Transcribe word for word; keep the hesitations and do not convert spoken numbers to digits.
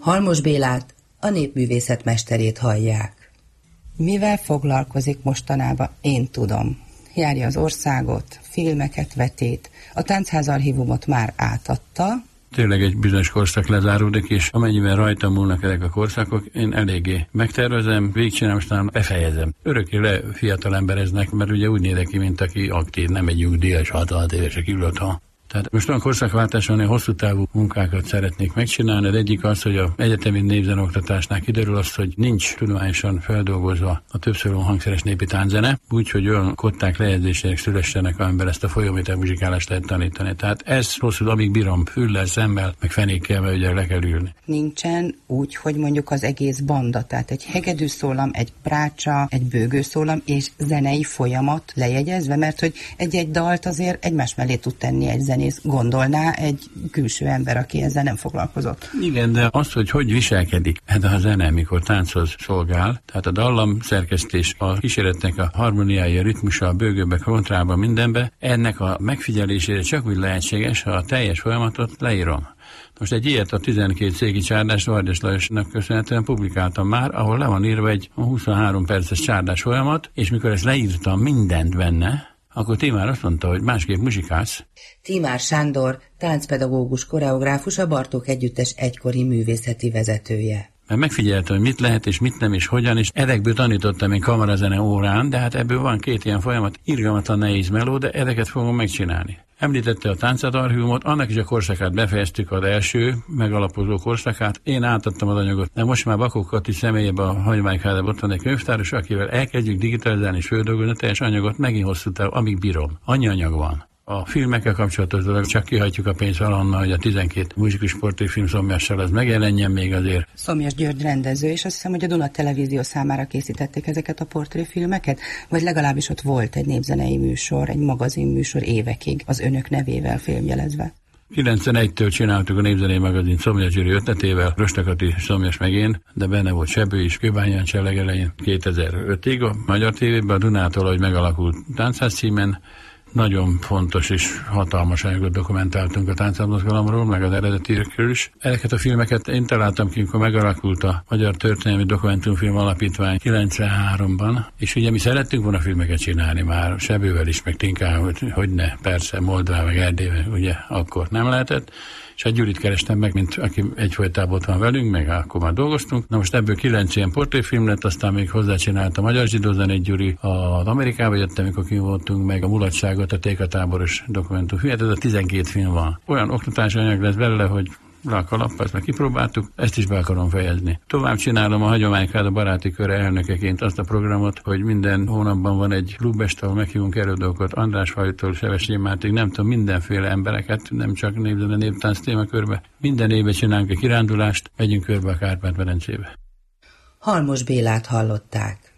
Halmos Bélát, a népművészet mesterét hallják. Mivel foglalkozik mostanában, én tudom. Járja az országot, filmeket vetít, a Táncházarchívumot már átadta. Tényleg egy bizonyos korszak lezáródik, és amennyiben rajtam múlnak ezek a korszakok, én eléggé megtervezem, végigcsinálom, aztán befejezem. Örökké le fiatal embereznek, mert ugye úgy nézek ki, mint aki aktív, nem egy nyugdíjas hatvanhat évesek ül otthon. Tehát most olyan korszakváltáson én hosszú távú munkákat szeretnék megcsinálni. Az egyik az, hogy a egyetemi népzenoktatásnál kiderül az, hogy nincs tudományosan feldolgozva a többszörű hangszeres népi tánczene, úgyhogy olyan kották, lejegyzések szülessenek, amiben ezt a folyaméter muzsikálást lehet tanítani. Tehát ez hosszú, amíg bírom, füllel, szemmel, meg fenékkel, mert ugye le kell ülni. Nincsen úgy, hogy mondjuk az egész banda, tehát egy hegedűszólam, egy prácsa, egy bőgőszólam és zenei folyamat lejegyezve, mert hogy egy-egy dalt azért egymás mellé tud tenni egy zenész, gondolná egy külső ember, aki ezzel nem foglalkozott. Igen, de az, hogy hogy viselkedik hát a zene, mikor tánchoz szolgál, tehát a dallam szerkesztés, a kíséretnek a harmóniája, a ritmusa, a bőgőbe, kontrába, mindenbe, ennek a megfigyelésére csak úgy lehetséges, ha a teljes folyamatot leírom. Most egy ilyet a tizenkét széki csárdás Vargyas Lajosnak köszönhetően publikáltam már, ahol le van írva egy huszonhárom perces csárdás folyamat, és mikor ezt leírtam mindent benne, akkor Tímár azt mondta, hogy másképp muzsikálsz. Tímár Sándor, táncpedagógus, koreográfus, a Bartók Együttes egykori művészeti vezetője. Mert megfigyeltem, hogy mit lehet és mit nem és hogyan, és ezekből tanítottam én kamarazene órán, de hát ebből van két ilyen folyamat, irgalmatlan nehéz meló, de ezeket fogom megcsinálni. Említette a Táncházarchívumot, annak is a korszakát befejeztük, az első megalapozó korszakát. Én átadtam az anyagot, de most már Bakó Kati személyében a hagyománykádában ott van egy könyvtáros, akivel elkezdjük digitalizálni és földolgozni a teljes anyagot, megint hosszú távon, amíg bírom. Annyi anyag van. A filmekkel kapcsolatos dolog, csak kihagyjuk a pénzt valahonnan, hogy a tizenkét muzsikus portréfilm Szomjassal az megjelenjen még azért. Szomjas György rendező, és azt hiszem, hogy a Duna Televízió számára készítették ezeket a portréfilmeket, vagy legalábbis ott volt egy népzenei műsor, egy magazinműsor évekig az önök nevével filmjelezve. kilencvenegytől csináltuk a Népzenei magazin Szomjas Gyuri ötletével, Rostakati, Szomjas meg én, de benne volt Sebő is, Kőbány Jancsi legelején kétezer-ötig a Magyar tévében, a Dunától, hogy megalakult Táncház címen. Nagyon fontos és hatalmas anyagot dokumentáltunk a táncmozgalomról, meg az eredetiekről is. Ezeket a filmeket én találtam ki, amikor megalakult a Magyar Történelmi Dokumentumfilm Alapítvány kilencvenháromban, és ugye mi szerettünk volna filmeket csinálni már Sebővel is, meg Tinkával, hogy, hogy ne, persze, Moldván, meg Erdélyben, ugye akkor nem lehetett. És egy Gyurit kerestem meg, mint aki egyfolytában ott van velünk, meg akkor már dolgoztunk. Na most ebből kilenc ilyen portréfilm lett, aztán még hozzácsinált a Magyar Zsidózenei Gyuri, az Amerikába jöttem, amikor kim voltunk, meg a mulatságot, a Tékatáboros dokumentumfilm. Hát ez a tizenkét film van. Olyan oktatási anyag lesz belőle, hogy rá a kalap, ezt meg kipróbáltuk, ezt is be akarom fejezni. Tovább csinálom a Hagyománykád a baráti köre elnökeként azt a programot, hogy minden hónapban van egy klubest, ahol meghívunk előadókat, András Fajtól Sebestyén Mártig, nem tudom, mindenféle embereket, nem csak népzene, néptánc témakörbe. Minden évben csinálunk egy kirándulást, megyünk körbe a Kárpát-medencébe. Halmos Bélát hallották.